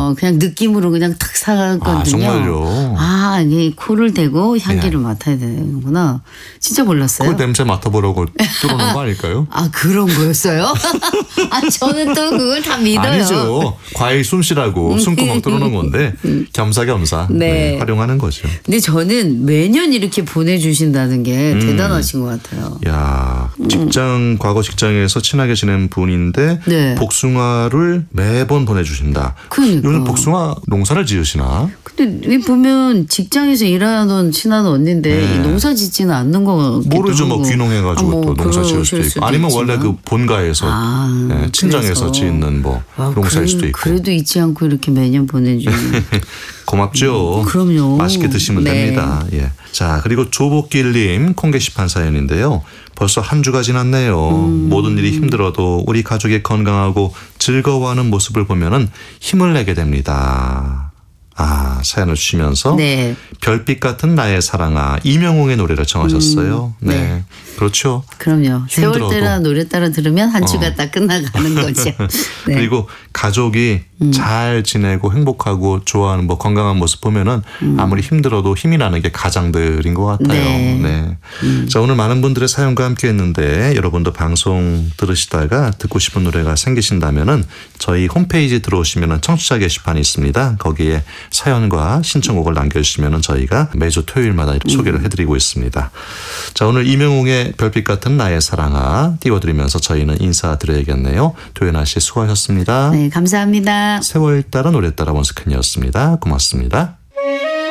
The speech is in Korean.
그냥 느낌으로 그냥 탁 사거든요. 아, 정말요? 아, 이게 코를 대고 향기를 맡아야 되는구나. 진짜 몰랐어요. 그 냄새 맡아보라고 뚫어놓은 거 아닐까요? 아, 그런 거였어요? 아, 저는 또 그걸 다 믿어요. 아니죠. 과일 숨쉬라고 숨구멍 뚫어놓은 건데 겸사겸사 네. 활용하는 거죠. 근데 저는 매년 이렇게 보내주신다는 게 대단하신 것 같아요. 야, 과거 직장에서 친하게 지낸 분인데 네. 복숭아를 매번 보내주신다. 그러니까. 요즘 복숭아 농사를 지으시나? 근데 왜 보면 직장에서 일하던 친한 언니인데 이 농사 짓지는 않는 거 같기도 모르죠. 뭐 하고. 귀농해가지고 또 농사 지을 수도 있고 아니면 원래 그 본가에서 친정에서 그래서. 짓는 뭐 농사일 수도 있고. 그래도 잊지 않고 이렇게 매년 보내주는. 고맙죠. 그럼요. 맛있게 드시면 네. 됩니다. 예. 자, 그리고 조복길님 콩 게시판 사연인데요. 벌써 한 주가 지났네요. 모든 일이 힘들어도 우리 가족이 건강하고 즐거워하는 모습을 보면은 힘을 내게 됩니다. 아, 사연을 주시면서 네. 별빛 같은 나의 사랑아 이명웅의 노래를 청하셨어요. 네. 그렇죠. 그럼요. 세월 힘들어도. 때라 노래 따라 들으면 한 주가 딱 끝나가는 거죠. 네. 그리고 가족이 잘 지내고 행복하고 좋아하는 뭐 건강한 모습 보면은 아무리 힘들어도 힘이 나는 게 가장들인 것 같아요. 네. 자, 오늘 많은 분들의 사연과 함께 했는데 여러분도 방송 들으시다가 듣고 싶은 노래가 생기신다면은 저희 홈페이지 들어오시면은 청취자 게시판이 있습니다. 거기에 사연과 신청곡을 남겨주시면은 저희가 매주 토요일마다 이렇게 소개를 해드리고 있습니다. 자, 오늘 이명웅의 별빛 같은 나의 사랑아 띄워드리면서 저희는 인사드려야겠네요. 도연아 씨 수고하셨습니다. 네, 감사합니다. 세월 따라 노래 따라 원스캔이었습니다. 고맙습니다.